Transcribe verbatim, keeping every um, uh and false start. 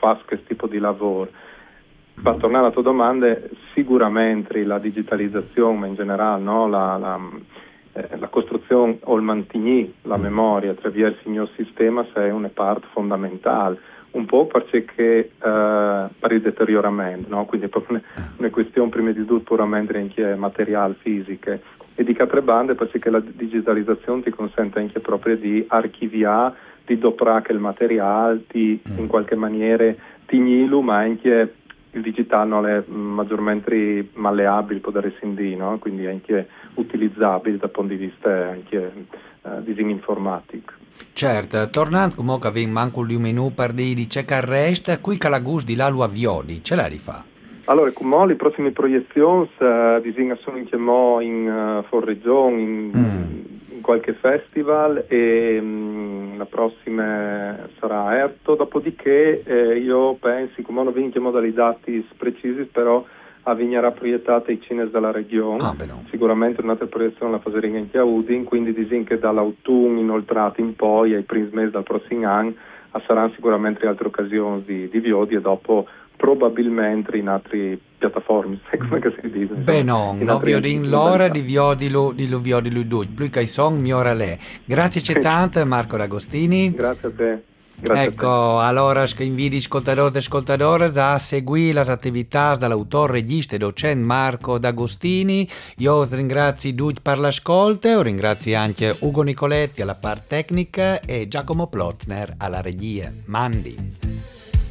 fa questo tipo di lavoro. Per tornare alla tua domanda, sicuramente la digitalizzazione, ma in generale, no? la, la, eh, la costruzione o il mantenere la memoria attraverso il mio sistema è una parte fondamentale, un po' perché eh, per il deterioramento, no? Quindi è proprio una, una questione prima di tutto puramente anche materiale, fisiche, e di altre bande perché la digitalizzazione ti consente anche proprio di archiviare, di doprare il materiale, di in qualche maniera tignilo, ma anche il digitale non è maggiormente malleabile, può dare sindì, no? Quindi anche utilizzabile dal punto di vista anche uh, disinformatico. Certo, tornando comunque a manco di un menù per dire di c'è che resta, qui che la gusto di Lalo Aviodi, ce la rifà? Allora, come le prossime proiezioni uh, disegna sono anche mo in uh, Forregion, in, Mm. in qualche festival, e um, la prossima sarà a Erto, dopodiché eh, io penso, come non vinco modalità precisi, però a Vignerà proiettata i cines della regione, Ah, beh, no. sicuramente un'altra proiezione la faremo anche a Udin, quindi disegna che dall'autunno inoltrato in poi ai primi mesi del prossimo anno saranno sicuramente altre occasioni di, di Viodi, e dopo probabilmente in altre piattaforme, come che si dice, Beh, insomma, non, in no altre viodin l'ora modalità. di viodilo, di lo viodilo due, più che son mi ora lei. Grazie c'è tanto, Marco D'Agostini. Grazie a te, grazie a te. Ecco, allora che inviti ascoltatori e ascoltatori a seguire le attività dall'autore, regista e docente Marco D'Agostini. Io ringrazio tutti per l'ascolto, e ringrazio anche Ugo Nicoletti alla parte tecnica e Giacomo Plotzner alla regia. Mandi.